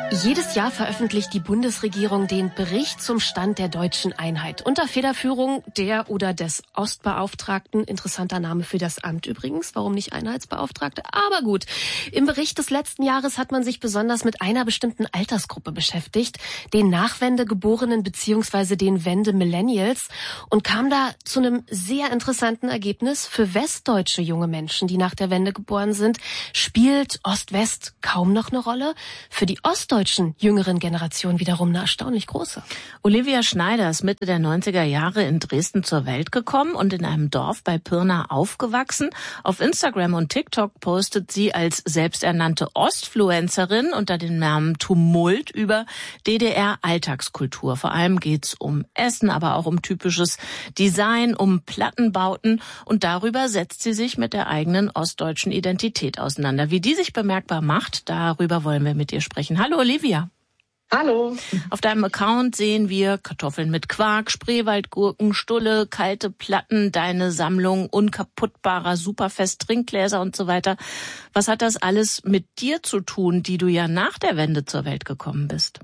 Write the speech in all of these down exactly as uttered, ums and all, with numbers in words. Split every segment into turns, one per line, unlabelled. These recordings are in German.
Jedes Jahr veröffentlicht die Bundesregierung den Bericht zum Stand der deutschen Einheit unter Federführung der oder des Ostbeauftragten. Interessanter Name für das Amt übrigens. Warum nicht Einheitsbeauftragte? Aber gut. Im Bericht des letzten Jahres hat man sich besonders mit einer bestimmten Altersgruppe beschäftigt, den Nachwendegeborenen bzw. den Wende-Millennials, und kam da zu einem sehr interessanten Ergebnis. Für westdeutsche junge Menschen, die nach der Wende geboren sind, spielt Ost-West kaum noch eine Rolle. Für die ostdeutschen jüngeren Generation wiederum eine erstaunlich große.
Olivia Schneider ist Mitte der neunziger Jahre in Dresden zur Welt gekommen und in einem Dorf bei Pirna aufgewachsen. Auf Instagram und TikTok postet sie als selbsternannte Ostfluencerin unter dem Namen Tumult über D D R-Alltagskultur. Vor allem geht's um Essen, aber auch um typisches Design, um Plattenbauten, und darüber setzt sie sich mit der eigenen ostdeutschen Identität auseinander. Wie die sich bemerkbar macht, darüber wollen wir mit ihr sprechen. Hallo Olivia.
Hallo.
Auf deinem Account sehen wir Kartoffeln mit Quark, Spreewaldgurken, Stulle, kalte Platten, deine Sammlung unkaputtbarer Superfest-Trinkgläser und so weiter. Was hat das alles mit dir zu tun, die du ja nach der Wende zur Welt gekommen bist?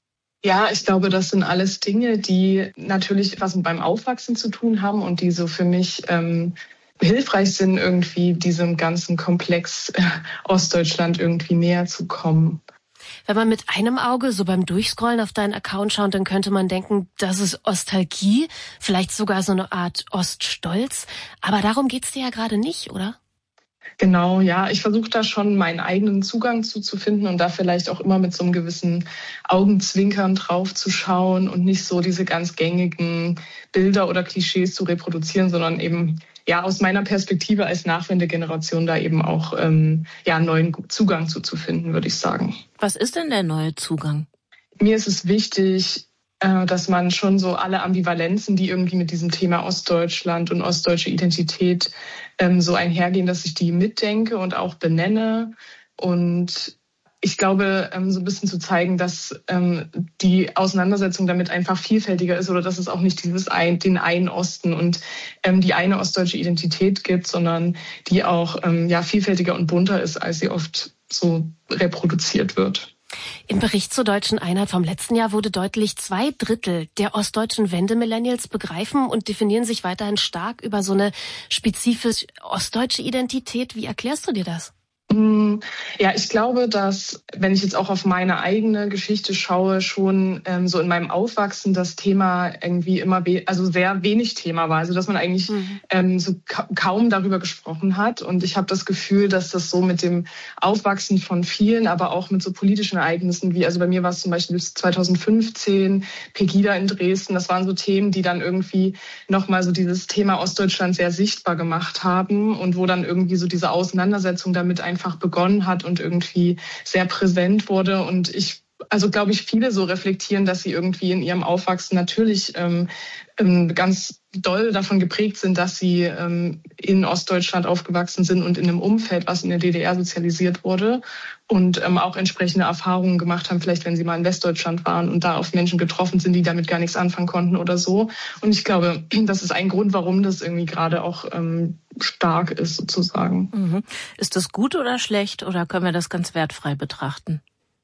Ja, ich glaube, das sind alles Dinge, die natürlich was beim Aufwachsen zu tun haben und die so für mich ähm, hilfreich sind, irgendwie diesem ganzen Komplex äh, Ostdeutschland irgendwie näher zu kommen.
Wenn man mit einem Auge so beim Durchscrollen auf deinen Account schaut, dann könnte man denken, das ist Ostalgie, vielleicht sogar so eine Art Oststolz. Aber darum geht's dir ja gerade nicht, oder?
Genau, ja. Ich versuche da schon meinen eigenen Zugang zu, zu finden und da vielleicht auch immer mit so einem gewissen Augenzwinkern drauf zu schauen und nicht so diese ganz gängigen Bilder oder Klischees zu reproduzieren, sondern eben ja aus meiner Perspektive als Nachwendegeneration da eben auch ähm, ja einen neuen Zugang zu, zu finden, würde ich sagen.
Was ist denn der neue Zugang?
Mir ist es wichtig, äh, dass man schon so alle Ambivalenzen, die irgendwie mit diesem Thema Ostdeutschland und ostdeutsche Identität ähm, so einhergehen, dass ich die mitdenke und auch benenne. Und ich glaube, ähm, so ein bisschen zu zeigen, dass ähm, die Auseinandersetzung damit einfach vielfältiger ist oder dass es auch nicht dieses ein, den einen Osten und ähm, die eine ostdeutsche Identität gibt, sondern die auch ähm, ja vielfältiger und bunter ist, als sie oft so reproduziert wird.
Im Bericht zur deutschen Einheit vom letzten Jahr wurde deutlich, zwei Drittel der ostdeutschen Wende-Millennials begreifen und definieren sich weiterhin stark über so eine spezifisch ostdeutsche Identität. Wie erklärst du dir das?
Ja, ich glaube, dass, wenn ich jetzt auch auf meine eigene Geschichte schaue, schon ähm, so in meinem Aufwachsen das Thema irgendwie immer, we- also sehr wenig Thema war. Also, dass man eigentlich mhm. ähm, so ka- kaum darüber gesprochen hat. Und ich habe das Gefühl, dass das so mit dem Aufwachsen von vielen, aber auch mit so politischen Ereignissen wie, also bei mir war es zum Beispiel zwanzig fünfzehn, Pegida in Dresden, das waren so Themen, die dann irgendwie nochmal so dieses Thema Ostdeutschland sehr sichtbar gemacht haben und wo dann irgendwie so diese Auseinandersetzung damit einfach begonnen hat und irgendwie sehr präsent wurde. Und ich, also glaube ich, viele so reflektieren, dass sie irgendwie in ihrem Aufwachsen natürlich ähm, ganz doll davon geprägt sind, dass sie ähm, in Ostdeutschland aufgewachsen sind und in einem Umfeld, was in der D D R sozialisiert wurde und ähm, auch entsprechende Erfahrungen gemacht haben, vielleicht wenn sie mal in Westdeutschland waren und da auf Menschen getroffen sind, die damit gar nichts anfangen konnten oder so. Und ich glaube, das ist ein Grund, warum das irgendwie gerade auch ähm, stark ist sozusagen.
Mhm. Ist das gut oder schlecht oder können wir das ganz wertfrei betrachten?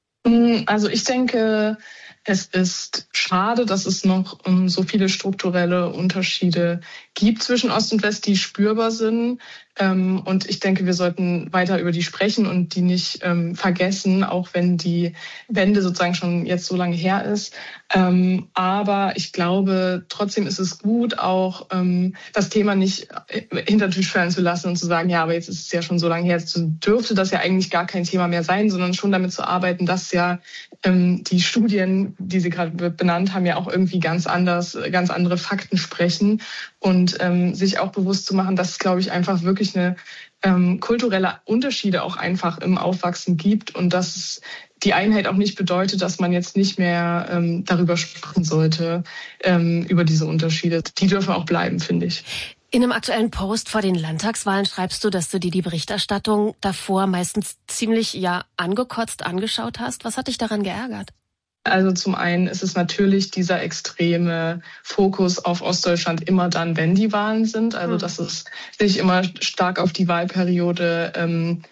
Also ich denke, es ist schade, dass es noch um, so viele strukturelle Unterschiede gibt zwischen Ost und West, die spürbar sind. Ähm, und ich denke, wir sollten weiter über die sprechen und die nicht ähm, vergessen, auch wenn die Wende sozusagen schon jetzt so lange her ist. Ähm, aber ich glaube, trotzdem ist es gut, auch ähm, das Thema nicht hinter den Tisch fallen zu lassen und zu sagen, ja, aber jetzt ist es ja schon so lange her, jetzt dürfte das ja eigentlich gar kein Thema mehr sein, sondern schon damit zu arbeiten, dass ja ähm, die Studien, die Sie gerade benannt haben, ja auch irgendwie ganz anders, ganz andere Fakten sprechen und ähm, sich auch bewusst zu machen, dass es, glaube ich, einfach wirklich eine ähm, kulturelle Unterschiede auch einfach im Aufwachsen gibt und dass es die Einheit auch nicht bedeutet, dass man jetzt nicht mehr ähm, darüber sprechen sollte, ähm, über diese Unterschiede. Die dürfen auch bleiben, finde ich.
In einem aktuellen Post vor den Landtagswahlen schreibst du, dass du dir die Berichterstattung davor meistens ziemlich ja angekotzt angeschaut hast. Was hat dich daran geärgert?
Also zum einen ist es natürlich dieser extreme Fokus auf Ostdeutschland immer dann, wenn die Wahlen sind. Also dass es sich immer stark auf die Wahlperiode ähm,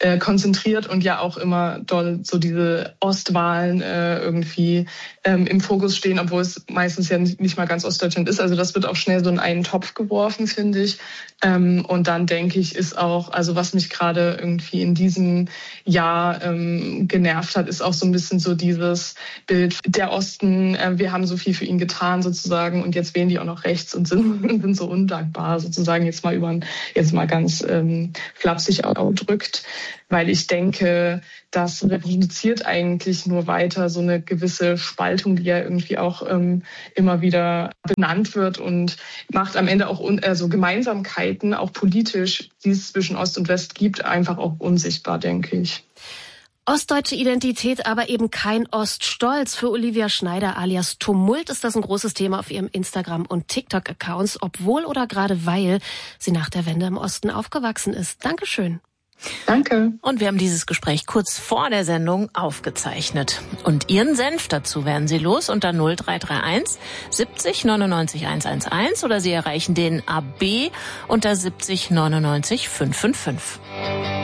äh, konzentriert und ja auch immer doll so diese Ostwahlen äh, irgendwie ähm, im Fokus stehen, obwohl es meistens ja nicht, nicht mal ganz Ostdeutschland ist. Also das wird auch schnell so in einen Topf geworfen, finde ich. Ähm, und dann denke ich, ist auch, also was mich gerade irgendwie in diesem Jahr ähm, genervt hat, ist auch so ein bisschen so dieses Bild der Osten, äh, wir haben so viel für ihn getan sozusagen und jetzt wählen die auch noch rechts und sind, sind so undankbar sozusagen, jetzt mal über jetzt mal ganz ähm, flapsig ausgedrückt, weil ich denke, das reproduziert eigentlich nur weiter so eine gewisse Spaltung, die ja irgendwie auch ähm, immer wieder benannt wird und macht am Ende auch un- also Gemeinsamkeiten, auch politisch, die es zwischen Ost und West gibt, einfach auch unsichtbar, denke ich.
Ostdeutsche Identität, aber eben kein Oststolz. Für Olivia Schneider alias Tumult ist das ein großes Thema auf ihrem Instagram- und TikTok-Accounts, obwohl oder gerade weil sie nach der Wende im Osten aufgewachsen ist. Dankeschön.
Danke.
Und wir haben dieses Gespräch kurz vor der Sendung aufgezeichnet. Und Ihren Senf dazu werden Sie los unter null drei drei eins siebzig neunundneunzig hundertelf oder Sie erreichen den A B unter siebzig neunundneunzig fünfhundertfünfundfünfzig.